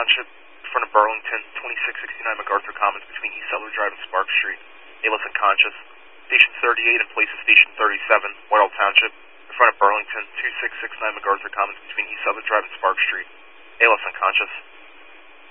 Township, in front of Burlington, 2669 MacArthur Commons between East Settler Drive and Sparks Street. A-less unconscious. Station 38 in place of Station 37, Whitehall Township, in front of Burlington, 2669 MacArthur Commons between East Settler Drive and Sparks Street. A-less unconscious.